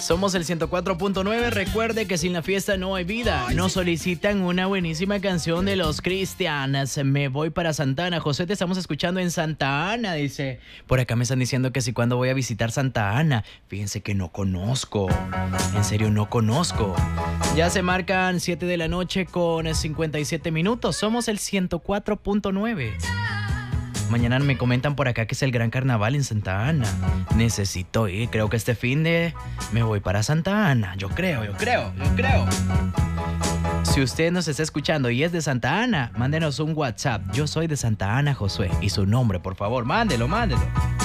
Somos el 104.9. Recuerde que sin la fiesta no hay vida. Nos solicitan una buenísima canción de los Cristianos. Me voy para Santa Ana. José, te estamos escuchando en Santa Ana, dice. Por acá me están diciendo que si cuando voy a visitar Santa Ana. Fíjense que no conozco. En serio, no conozco. Ya se marcan 7 de la noche con 57 minutos. Somos el 104.9. Mañana me comentan por acá que es el gran carnaval en Santa Ana. Necesito ir, creo que este fin de me voy para Santa Ana. Yo creo. Si usted nos está escuchando y es de Santa Ana, mándenos un WhatsApp. Yo soy de Santa Ana, Josué. Y su nombre, por favor, mándelo.